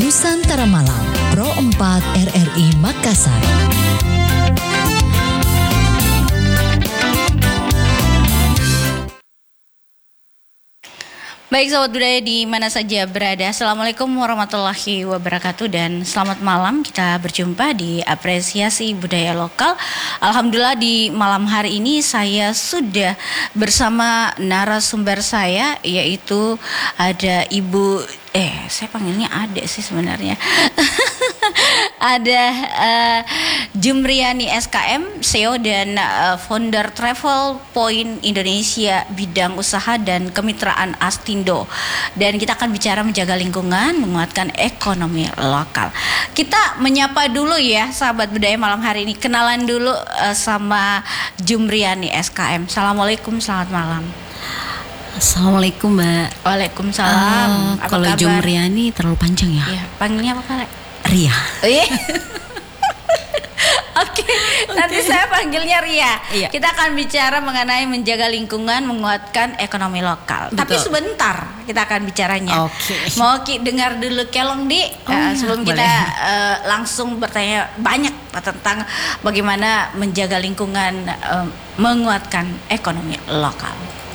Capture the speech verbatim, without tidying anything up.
Nusantara Malam, Pro empat R R I Makassar. Baik sahabat budaya di mana saja berada, Assalamualaikum warahmatullahi wabarakatuh dan selamat malam. Kita berjumpa di Apresiasi Budaya Lokal. Alhamdulillah di malam hari ini saya sudah bersama narasumber saya, yaitu ada Ibu Eh, saya panggilnya Adek sih sebenarnya. Ada uh, Jumriani S K M, C E O dan uh, founder Travel Point Indonesia bidang usaha dan kemitraan Astindo. Dan kita akan bicara menjaga lingkungan, menguatkan ekonomi lokal. Kita menyapa dulu ya sahabat budaya malam hari ini. Kenalan dulu uh, sama Jumriani S K M. Assalamualaikum, selamat malam. Assalamualaikum Mbak. Waalaikumsalam. Uh, apa kalau kabar? Jumriani terlalu panjang ya? Iya, panggilnya apa Kak? Ria. Iya. Oke, okay, nanti saya panggilnya Ria. Iya. Kita akan bicara mengenai menjaga lingkungan, menguatkan ekonomi lokal. Betul. Tapi sebentar kita akan bicaranya. Oke. Okay. Mau Ki dengar dulu Kelong Di oh, uh, ya, sebelum boleh. kita uh, langsung bertanya banyak tentang bagaimana menjaga lingkungan, uh, menguatkan ekonomi lokal.